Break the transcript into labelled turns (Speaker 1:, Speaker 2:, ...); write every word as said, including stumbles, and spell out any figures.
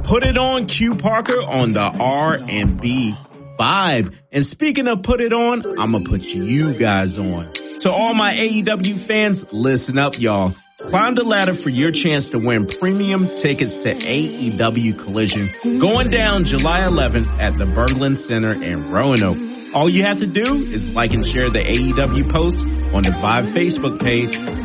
Speaker 1: Put it on Q Parker on the R and B vibe. And speaking of put it on, I'm going to put you guys on. To all my A E W fans, listen up, y'all. Climb the ladder for your chance to win premium tickets to A E W Collision going down July eleventh at the Berglund Center in Roanoke. All you have to do is like and share the A E W post on the Vibe Facebook page